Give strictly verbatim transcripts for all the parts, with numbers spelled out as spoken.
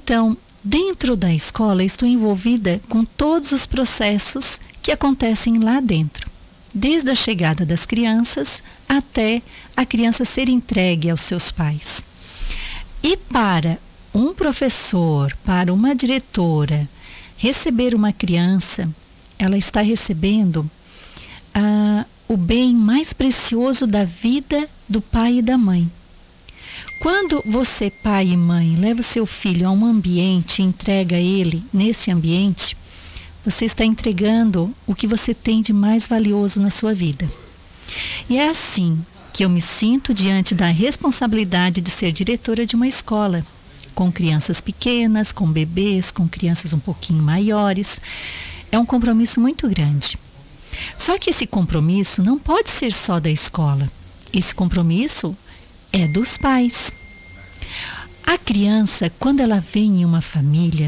Então, dentro da escola, estou envolvida com todos os processos que acontecem lá dentro, desde a chegada das crianças até a criança ser entregue aos seus pais. E para um professor, para uma diretora, receber uma criança, ela está recebendo ah, o bem mais precioso da vida do pai e da mãe. Quando você, pai e mãe, leva o seu filho a um ambiente e entrega ele nesse ambiente, você está entregando o que você tem de mais valioso na sua vida. E é assim que eu me sinto diante da responsabilidade de ser diretora de uma escola, com crianças pequenas, com bebês, com crianças um pouquinho maiores. É um compromisso muito grande. Só que esse compromisso não pode ser só da escola. Esse compromisso é dos pais. A criança, quando ela vem em uma família,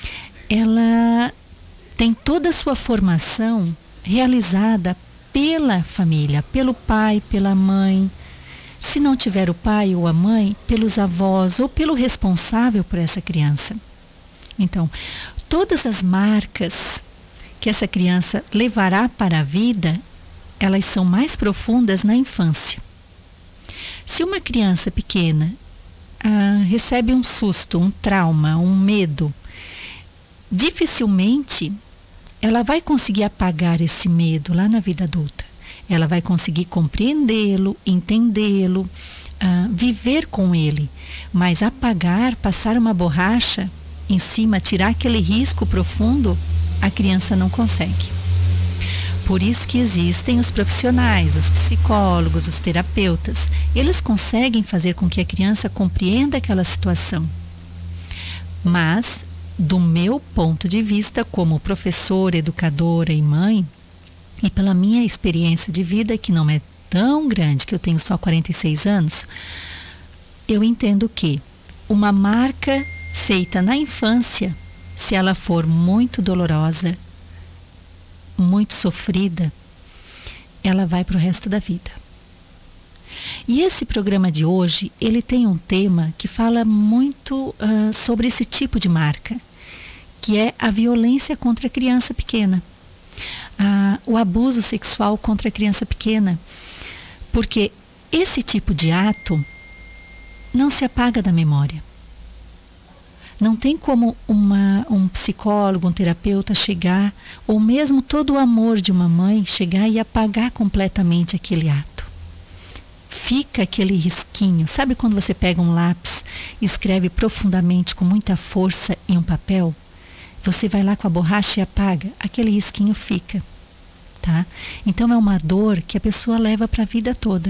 ela tem toda a sua formação realizada pela família, pelo pai, pela mãe. Se não tiver o pai ou a mãe, pelos avós ou pelo responsável por essa criança. Então, todas as marcas que essa criança levará para a vida, elas são mais profundas na infância. Se uma criança pequena ah, recebe um susto, um trauma, um medo, dificilmente ela vai conseguir apagar esse medo lá na vida adulta. Ela vai conseguir compreendê-lo, entendê-lo, uh, viver com ele. Mas apagar, passar uma borracha em cima, tirar aquele risco profundo, a criança não consegue. Por isso que existem os profissionais, os psicólogos, os terapeutas. Eles conseguem fazer com que a criança compreenda aquela situação. Mas, do meu ponto de vista, como professora, educadora e mãe, e pela minha experiência de vida, que não é tão grande, que eu tenho só quarenta e seis anos, eu entendo que uma marca feita na infância, se ela for muito dolorosa, muito sofrida, ela vai para o resto da vida. E esse programa de hoje, ele tem um tema que fala muito uh, sobre esse tipo de marca, que é a violência contra a criança pequena. Ah, o abuso sexual contra a criança pequena, porque esse tipo de ato não se apaga da memória. Não tem como uma, um psicólogo, um terapeuta chegar, ou mesmo todo o amor de uma mãe chegar e apagar completamente aquele ato. Fica aquele risquinho. Sabe quando você pega um lápis e escreve profundamente com muita força em um papel? Você vai lá com a borracha e apaga, aquele risquinho fica, tá? Então é uma dor que a pessoa leva para a vida toda.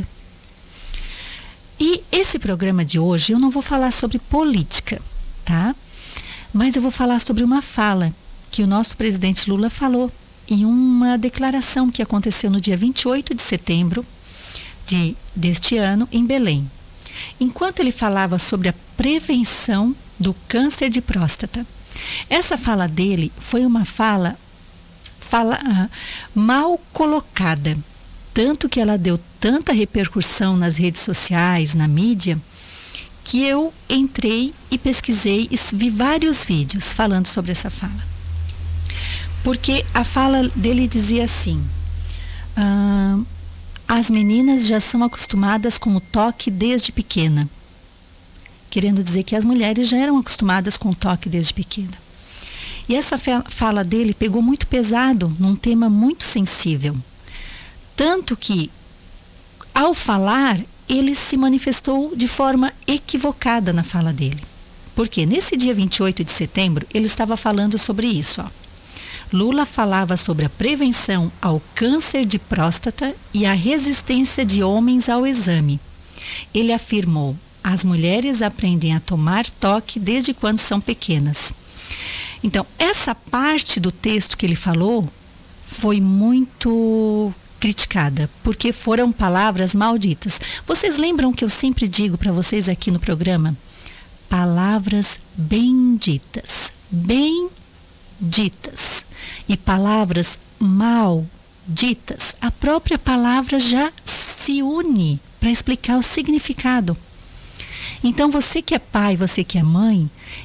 E esse programa de hoje eu não vou falar sobre política, tá? Mas eu vou falar sobre uma fala que o nosso presidente Lula falou em uma declaração que aconteceu no dia vinte e oito de setembro de, deste ano em Belém. Enquanto ele falava sobre a prevenção do câncer de próstata. Essa fala dele foi uma fala, fala ah, mal colocada, tanto que ela deu tanta repercussão nas redes sociais, na mídia, que eu entrei e pesquisei e vi vários vídeos falando sobre essa fala. Porque a fala dele dizia assim, ah, as meninas já são acostumadas com o toque desde pequena. Querendo dizer que as mulheres já eram acostumadas com o toque desde pequena. E essa fala dele pegou muito pesado num tema muito sensível. Tanto que, ao falar, ele se manifestou de forma equivocada na fala dele. Porque nesse dia vinte e oito de setembro, ele estava falando sobre isso. Ó. Lula falava sobre a prevenção ao câncer de próstata e a resistência de homens ao exame. Ele afirmou: as mulheres aprendem a tomar toque desde quando são pequenas. Então, essa parte do texto que ele falou foi muito criticada, porque foram palavras malditas. Vocês lembram que eu sempre digo para vocês aqui no programa? Palavras benditas, bem ditas. E palavras mal ditas, a própria palavra já se une para explicar o significado. Então, você que é pai, você que é mãe,